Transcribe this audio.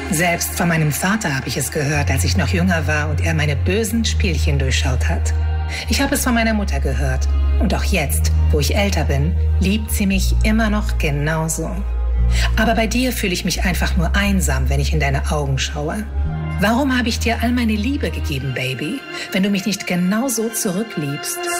Selbst von meinem Vater habe ich es gehört, als ich noch jünger war und er meine bösen Spielchen durchschaut hat. Ich habe es von meiner Mutter gehört. Und auch jetzt, wo ich älter bin, liebt sie mich immer noch genauso. Aber bei dir fühle ich mich einfach nur einsam, wenn ich in deine Augen schaue. Warum habe ich dir all meine Liebe gegeben, Baby, wenn du mich nicht genauso zurückliebst?